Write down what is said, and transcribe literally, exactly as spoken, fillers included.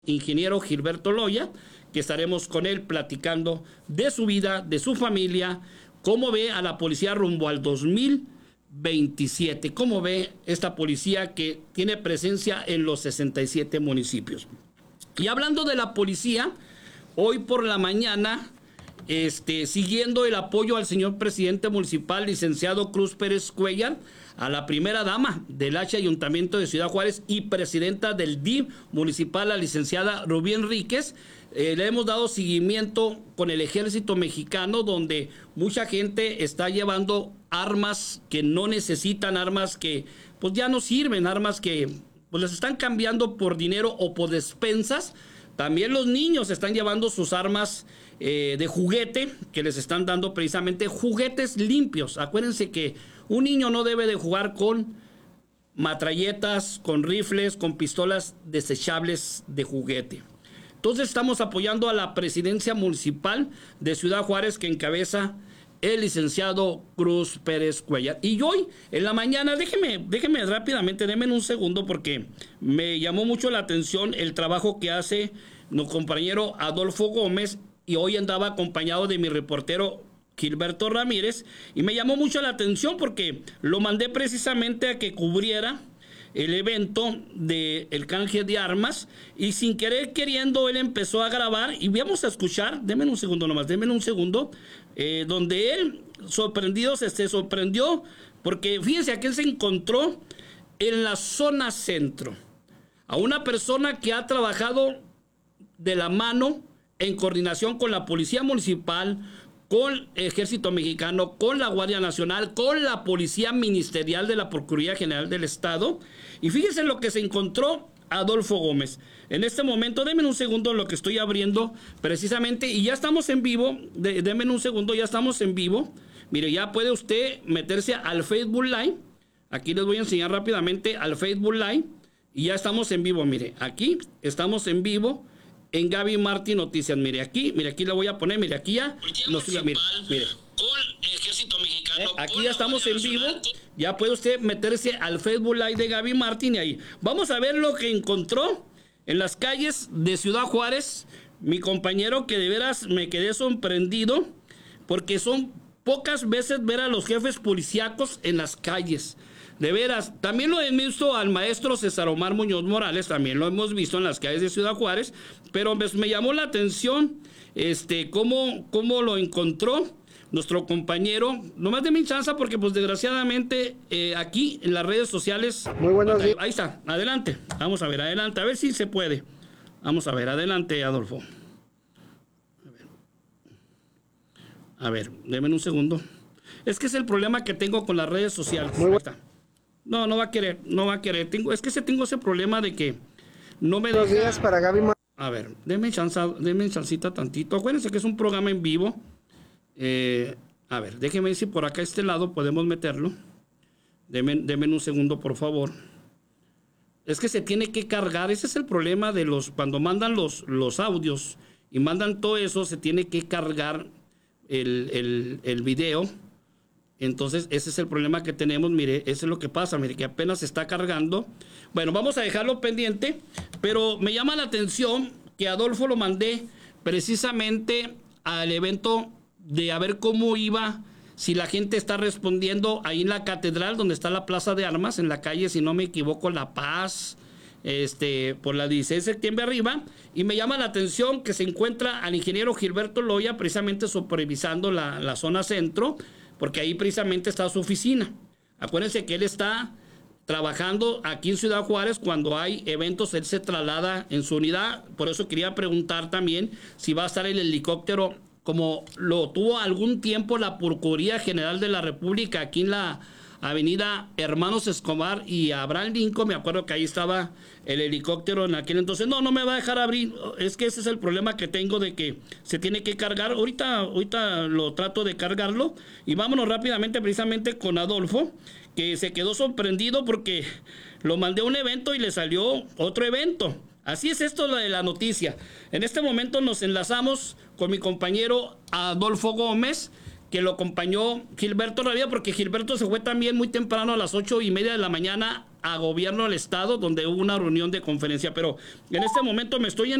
ingeniero Gilberto Loya, que estaremos con él platicando de su vida, de su familia, cómo ve a la policía rumbo al dos mil veintisiete, cómo ve esta policía que tiene presencia en los sesenta y siete municipios. Y hablando de la policía, hoy por la mañana, este, siguiendo el apoyo al señor presidente municipal, licenciado Cruz Pérez Cuellar, a la primera dama del H Ayuntamiento de Ciudad Juárez y presidenta del D I F municipal, la licenciada Rubí Enríquez, eh, le hemos dado seguimiento con el ejército mexicano, donde mucha gente está llevando armas que no necesitan, armas que pues ya no sirven, armas que pues les están cambiando por dinero o por despensas. También los niños están llevando sus armas eh, de juguete, que les están dando precisamente juguetes limpios. Acuérdense que un niño no debe de jugar con matralletas, con rifles, con pistolas desechables de juguete. Entonces estamos apoyando a la presidencia municipal de Ciudad Juárez, que encabeza el licenciado Cruz Pérez Cuellar. Y hoy, en la mañana, déjeme, déjeme rápidamente, denme un segundo, porque me llamó mucho la atención el trabajo que hace nuestro compañero Adolfo Gómez, y hoy andaba acompañado de mi reportero Gilberto Ramírez, y me llamó mucho la atención porque lo mandé precisamente a que cubriera el evento del canje de armas, y sin querer queriendo él empezó a grabar, y vamos a escuchar, denme un segundo nomás, denme un segundo, eh, donde él sorprendido se, se sorprendió, porque fíjense, aquí él se encontró en la zona centro a una persona que ha trabajado de la mano en coordinación con la Policía Municipal, con el Ejército Mexicano, con la Guardia Nacional, con la Policía Ministerial de la Procuraduría General del Estado. Y fíjense lo que se encontró Adolfo Gómez. En este momento, denme un segundo lo que estoy abriendo precisamente, y ya estamos en vivo, de, denme un segundo, ya estamos en vivo. Mire, ya puede usted meterse al Facebook Live. Aquí les voy a enseñar rápidamente al Facebook Live, y ya estamos en vivo. Mire, aquí estamos en vivo en Gaby Martín Noticias. Mire aquí, mire aquí le voy a poner, mire aquí ya. Nos, mire, mire. Con el Ejército Mexicano. Eh, aquí ya estamos en vivo. Ya puede usted meterse al Facebook Live de Gaby Martín, y ahí vamos a ver lo que encontró en las calles de Ciudad Juárez mi compañero, que de veras me quedé sorprendido, porque son pocas veces ver a los jefes policíacos en las calles. De veras, también lo hemos visto al maestro César Omar Muñoz Morales, también lo hemos visto en las calles de Ciudad Juárez, pero me, me llamó la atención este, cómo, cómo lo encontró nuestro compañero. Nomás de mi chance, porque pues desgraciadamente eh, aquí en las redes sociales... Muy buenos días. Ahí está, adelante, vamos a ver, adelante, a ver si se puede. Vamos a ver, adelante, Adolfo. A ver, a ver, denme un segundo. Es que es el problema que tengo con las redes sociales. Muy bueno. Ahí está. No, no va a querer, no va a querer. Tengo, es que se tengo ese problema de que no me Buenos deja... días para Gaby. A ver, denme chance, denme chancita tantito. Acuérdense que es un programa en vivo. Eh, a ver, déjenme ver si por acá a este lado podemos meterlo. Denme, denme un segundo, por favor. Es que se tiene que cargar. Ese es el problema de los... Cuando mandan los, los audios y mandan todo eso, se tiene que cargar el, el, el video. Entonces, ese es el problema que tenemos. Mire, eso es lo que pasa. Mire, que apenas se está cargando. Bueno, vamos a dejarlo pendiente. Pero me llama la atención que Adolfo lo mandé precisamente al evento de a ver cómo iba, si la gente está respondiendo ahí en la catedral, donde está la Plaza de Armas, en la calle, si no me equivoco, La Paz, este, por la dieciséis de septiembre arriba. Y me llama la atención que se encuentra al ingeniero Gilberto Loya precisamente supervisando la, la zona centro, porque ahí precisamente está su oficina. Acuérdense que él está trabajando aquí en Ciudad Juárez. Cuando hay eventos, él se traslada en su unidad. Por eso quería preguntar también si va a estar el helicóptero, como lo tuvo algún tiempo la Procuraduría General de la República, aquí en la avenida Hermanos Escobar y Abraham Lincoln. Me acuerdo que ahí estaba el helicóptero en aquel entonces. No, no me va a dejar abrir. Es que ese es el problema que tengo, de que se tiene que cargar. Ahorita, ahorita lo trato de cargarlo. Y vámonos rápidamente precisamente con Adolfo, que se quedó sorprendido porque lo mandé a un evento y le salió otro evento. Así es esto de la noticia. En este momento nos enlazamos con mi compañero Adolfo Gómez, que lo acompañó Gilberto Ramírez, porque Gilberto se fue también muy temprano, a las ocho y media de la mañana, a gobierno del estado, donde hubo una reunión de conferencia. Pero en este momento me estoy